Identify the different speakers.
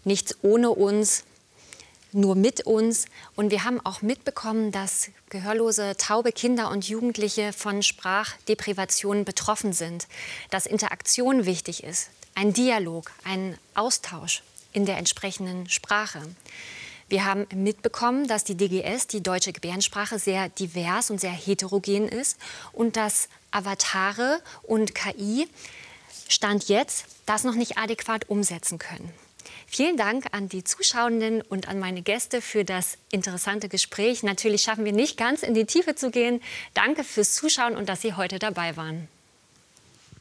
Speaker 1: nichts ohne uns, nur mit uns. Und wir haben auch mitbekommen, dass gehörlose, taube Kinder und Jugendliche von Sprachdeprivationen betroffen sind, dass Interaktion wichtig ist, ein Dialog, ein Austausch in der entsprechenden Sprache. Wir haben mitbekommen, dass die DGS, die deutsche Gebärdensprache, sehr divers und sehr heterogen ist und dass Avatare und KI Stand jetzt das noch nicht adäquat umsetzen können. Vielen Dank an die Zuschauenden und an meine Gäste für das interessante Gespräch. Natürlich schaffen wir nicht ganz in die Tiefe zu gehen. Danke fürs Zuschauen und dass Sie heute dabei waren.